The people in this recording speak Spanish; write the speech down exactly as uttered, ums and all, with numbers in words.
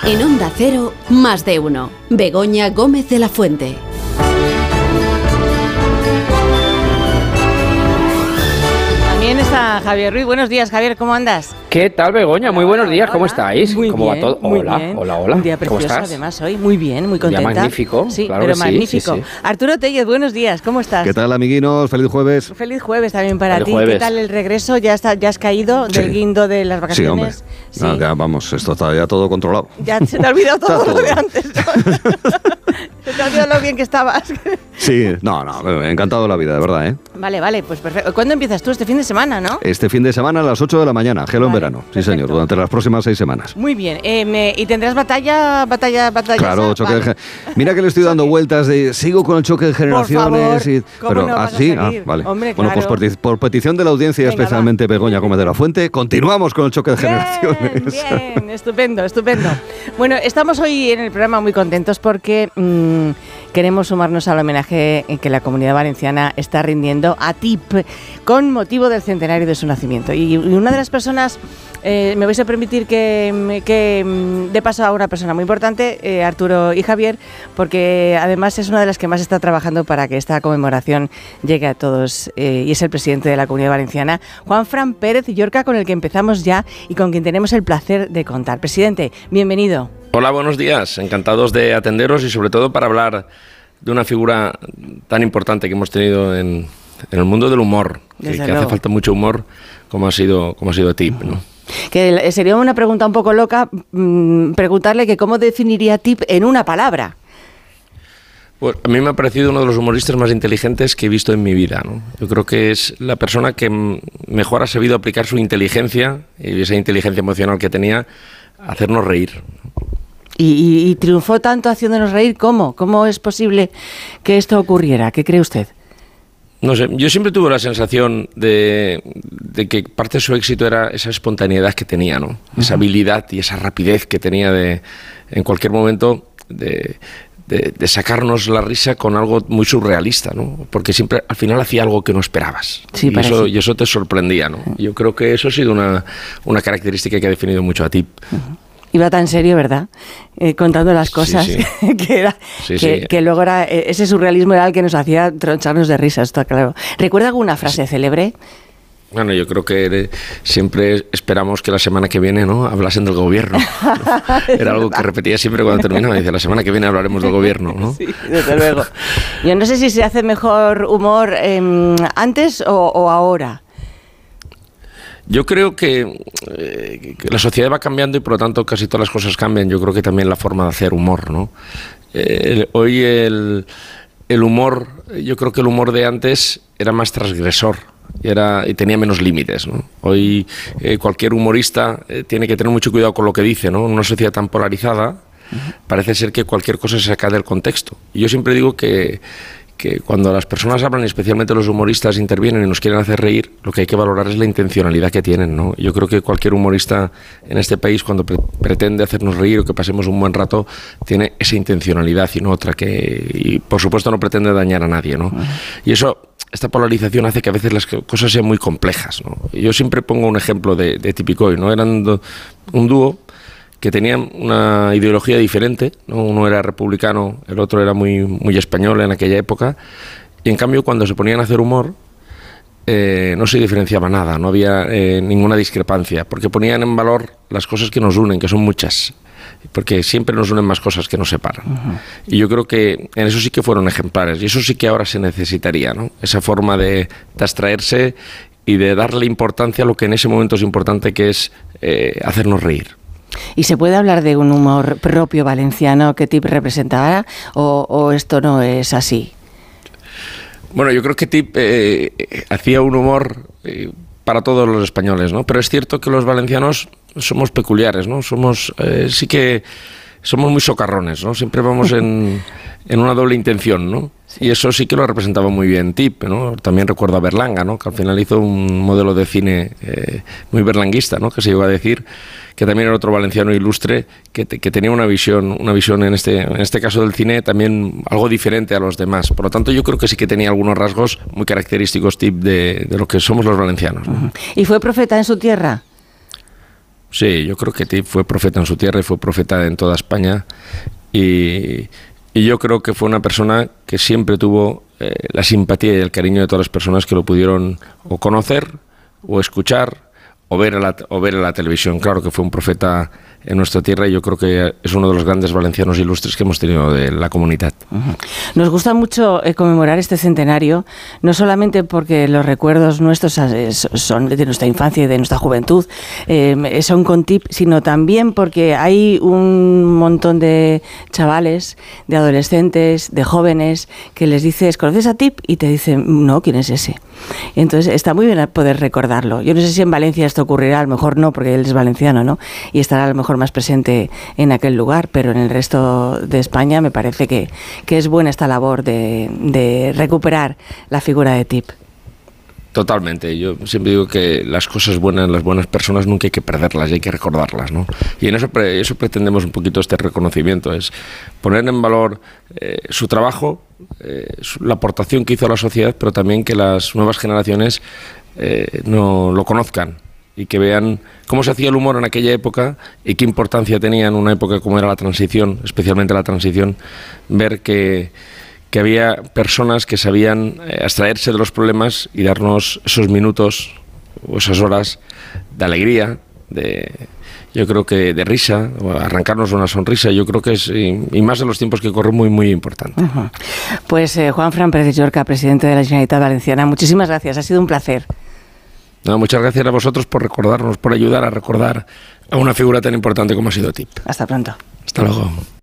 En Onda Cero, Más de Uno. Begoña Gómez de la Fuente. También está Javier Ruiz. Buenos días, Javier, ¿cómo andas? ¿Qué tal, Begoña? Muy buenos días, ¿cómo estáis? Muy ¿Cómo bien, va todo? muy Hola, bien. hola, hola. Un día ¿Cómo precioso, estás? además, hoy. Muy bien, muy Un día contenta. magnífico, Sí, claro pero que sí, magnífico. sí, sí. Arturo Tellez, buenos días, ¿cómo estás? ¿Qué tal, amiguinos? Feliz jueves. Feliz jueves también para Feliz ti. jueves. ¿Qué tal el regreso? ¿Ya, está, ya has caído Sí. del guindo de las Sí, hombre. vacaciones? Sí. No, ya, vamos, esto está ya todo controlado. Ya se te ha olvidado todo, Está lo de todo. antes, ¿no? Se te ha olvidado lo bien que estabas. Sí, no, no, encantado de la vida, de verdad, ¿eh? Vale, vale, pues perfecto. ¿Cuándo empiezas tú? Este fin de semana, ¿no? Este fin de semana a las ocho de la mañana, gelo en Vale, verano. Sí, perfecto. señor, durante las próximas seis semanas. Muy bien. Eh, me- ¿Y tendrás batalla, batalla, batalla? Claro, choque Vale. de gen- Mira que le estoy dando vueltas de sigo con el choque de generaciones favor, y ¿cómo pero no vas a así, ah, seguir? vale. Hombre, bueno, pues claro. por, por petición de la audiencia, Venga, especialmente Begoña Gómez de la Fuente, continuamos con el choque de generaciones. Bien, bien, estupendo, estupendo. Bueno, estamos hoy en el programa muy contentos porque mmm, queremos sumarnos al homenaje que la Comunidad Valenciana está rindiendo a T I P con motivo del centenario de su nacimiento. Y una de las personas, eh, me vais a permitir que, que mm, de paso a una persona muy importante, eh, Arturo y Javier, porque además es una de las que más está trabajando para que esta conmemoración llegue a todos, eh, y es el presidente de la Comunidad Valenciana, Juanfran Pérez Llorca, con el que empezamos ya y con quien tenemos el placer de contar. Presidente, bienvenido. Hola, buenos días. Encantados de atenderos y sobre todo para hablar de una figura tan importante que hemos tenido en, en el mundo del humor, que, que hace falta mucho humor como ha sido, como ha sido T I P, ¿no? Que sería una pregunta un poco loca mmm, preguntarle que cómo definiría T I P en una palabra. Pues a mí me ha parecido uno de los humoristas más inteligentes que he visto en mi vida, ¿no? Yo creo que es la persona que mejor ha sabido aplicar su inteligencia y esa inteligencia emocional que tenía a hacernos reír. Y, y, y triunfó tanto haciéndonos reír, ¿cómo? ¿Cómo es posible que esto ocurriera? ¿Qué cree usted? No sé, yo siempre tuve la sensación de, de que parte de su éxito era esa espontaneidad que tenía, ¿no? Uh-huh. Esa habilidad y esa rapidez que tenía de, en cualquier momento, de, de, de sacarnos la risa con algo muy surrealista, ¿no? Porque siempre al final hacía algo que no esperabas. Sí, y, eso, y eso te sorprendía, ¿no? Uh-huh. Yo creo que eso ha sido una, una característica que ha definido mucho a T I P. Uh-huh. Iba tan serio, ¿verdad? Eh, contando las cosas, sí, sí. que, era, sí, que, sí. que luego era, ese surrealismo era el que nos hacía troncharnos de risa, está claro. ¿Recuerda alguna frase célebre? Bueno, yo creo que siempre esperamos que la semana que viene, ¿no?, hablasen del gobierno. Era algo que repetía siempre cuando terminaba. Dice, la semana que viene hablaremos del gobierno, ¿no? Sí, desde luego. Yo no sé si se hace mejor humor eh, antes o, o ahora. Yo creo que, eh, que la sociedad va cambiando y por lo tanto casi todas las cosas cambian. Yo creo que también la forma de hacer humor, ¿no? Eh, hoy el, el humor, yo creo que el humor de antes era más transgresor y, era, y tenía menos límites, ¿no? Hoy eh, cualquier humorista eh, tiene que tener mucho cuidado con lo que dice, ¿no? En una sociedad tan polarizada, uh-huh. parece ser que cualquier cosa se saca del contexto. Y yo siempre digo que que cuando las personas hablan, y especialmente los humoristas intervienen y nos quieren hacer reír, lo que hay que valorar es la intencionalidad que tienen, ¿no? Yo creo que cualquier humorista en este país, cuando pre- pretende hacernos reír o que pasemos un buen rato, tiene esa intencionalidad y no otra que... Y por supuesto no pretende dañar a nadie, ¿no? Uh-huh. Y eso, esta polarización hace que a veces las cosas sean muy complejas, ¿no? Yo siempre pongo un ejemplo de, de Tipicoy, ¿no? Eran do, un dúo que tenían una ideología diferente, ¿no? Uno era republicano, el otro era muy, muy español en aquella época, y en cambio cuando se ponían a hacer humor eh, no se diferenciaba nada, no había eh, ninguna discrepancia, porque ponían en valor las cosas que nos unen, que son muchas, porque siempre nos unen más cosas que nos separan. Uh-huh. Y yo creo que en eso sí que fueron ejemplares, y eso sí que ahora se necesitaría, ¿no? Esa forma de, de abstraerse y de darle importancia a lo que en ese momento es importante, que es eh, hacernos reír. ¿Y se puede hablar de un humor propio valenciano que T I P representara o, o esto no es así? Bueno, yo creo que T I P eh, hacía un humor eh, para todos los españoles, ¿no? Pero es cierto que los valencianos somos peculiares, ¿no? Somos, eh, sí que somos muy socarrones, ¿no? Siempre vamos en, en una doble intención, ¿no? Sí. Y eso sí que lo representaba muy bien T I P, ¿no? También recuerdo a Berlanga, ¿no? Que al final hizo un modelo de cine eh, muy berlanguista, ¿no? Que se llegó a decir, que también era otro valenciano ilustre que, te, que tenía una visión, una visión en este, en este caso del cine también algo diferente a los demás. Por lo tanto, yo creo que sí que tenía algunos rasgos muy característicos T I P de, de lo que somos los valencianos, ¿no? ¿Y fue profeta en su tierra? Sí, yo creo que Tip fue profeta en su tierra y fue profeta en toda España. Y, y yo creo que fue una persona que siempre tuvo eh, la simpatía y el cariño de todas las personas que lo pudieron o conocer, o escuchar, o ver, a la, o ver a la televisión. Claro que fue un profeta en nuestra tierra y yo creo que es uno de los grandes valencianos ilustres que hemos tenido de la comunidad. Uh-huh. Nos gusta mucho eh, conmemorar este centenario, no solamente porque los recuerdos nuestros eh, son de nuestra infancia y de nuestra juventud, eh, son con Tip, sino también porque hay un montón de chavales, de adolescentes, de jóvenes, que les dices, ¿conoces a Tip? Y te dicen, no, ¿quién es ese? Entonces está muy bien poder recordarlo. Yo no sé si en Valencia esto ocurrirá, a lo mejor no, porque él es valenciano, ¿no? Y estará a lo mejor más presente en aquel lugar, pero en el resto de España me parece que, que es buena esta labor de, de recuperar la figura de Tip. Totalmente. Yo siempre digo que las cosas buenas, las buenas personas nunca hay que perderlas, hay que recordarlas, ¿no? Y en eso, pre- eso pretendemos un poquito este reconocimiento, es poner en valor eh, su trabajo, eh, su, la aportación que hizo a la sociedad, pero también que las nuevas generaciones eh, no lo conozcan y que vean cómo se hacía el humor en aquella época y qué importancia tenía en una época como era la transición, especialmente la transición, ver que que había personas que sabían abstraerse de los problemas y darnos esos minutos o esas horas de alegría, de, yo creo que de risa, o arrancarnos una sonrisa. Yo creo que es, y, y más en los tiempos que corren, muy, muy importante. Uh-huh. Pues eh, Juanfran Pérez Llorca, presidente de la Generalitat Valenciana, muchísimas gracias, ha sido un placer. No, muchas gracias a vosotros por recordarnos, por ayudar a recordar a una figura tan importante como ha sido Tip. Hasta pronto. Hasta luego.